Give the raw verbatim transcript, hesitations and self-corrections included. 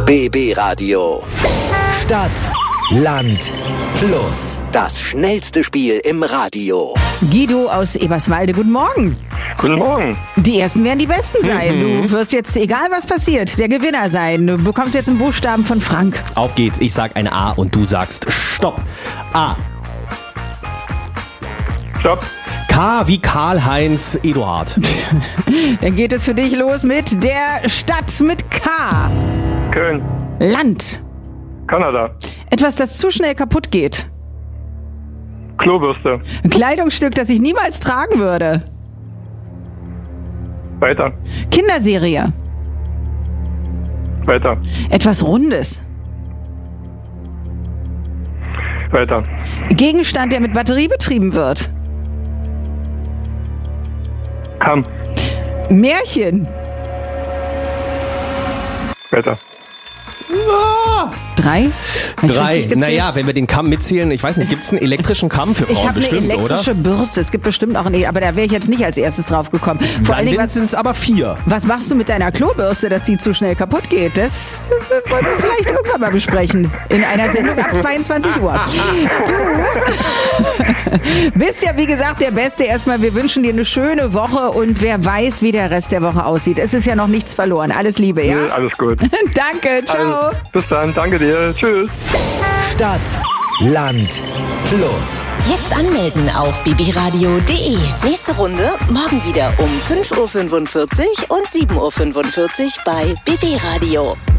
B B Radio. Stadt, Land, Plus. Das schnellste Spiel im Radio. Guido aus Eberswalde, guten Morgen. Guten Morgen. Die Ersten werden die Besten sein. Mhm. Du wirst jetzt, egal was passiert, der Gewinner sein. Du bekommst jetzt einen Buchstaben von Frank. Auf geht's. Ich sag ein A und du sagst Stopp. A. Stopp. K wie Karl-Heinz Eduard. Dann geht es für dich los mit der Stadt mit K. Köln. Land. Kanada. Etwas, das zu schnell kaputt geht. Klobürste. Ein Kleidungsstück, das ich niemals tragen würde. Weiter. Kinderserie. Weiter. Etwas Rundes. Weiter. Gegenstand, der mit Batterie betrieben wird. Kamm. Märchen. Weiter. Drei? Hab ich Drei. richtig gezählt? Naja, wenn wir den Kamm mitzählen, ich weiß nicht, gibt es einen elektrischen Kamm für Ich Frauen habe eine bestimmt, elektrische oder? Bürste. Es gibt bestimmt auch eine, aber da wäre ich jetzt nicht als erstes drauf gekommen. Vor allen Dingen, was, sind es aber vier. was machst du mit deiner Klobürste, dass die zu schnell kaputt geht? Das äh, wollen wir vielleicht irgendwann mal besprechen. In einer Sendung ab zweiundzwanzig Uhr. Du bist ja, wie gesagt, der Beste. Erstmal, wir wünschen dir eine schöne Woche und wer weiß, wie der Rest der Woche aussieht. Es ist ja noch nichts verloren. Alles Liebe, ja? Nee, alles gut. Danke, ciao. Also, bis dann. Danke dir. Tschüss. Stadt, Land, Plus. Jetzt anmelden auf b b radio punkt d e. Nächste Runde morgen wieder um fünf Uhr fünfundvierzig und sieben Uhr fünfundvierzig bei B B Radio.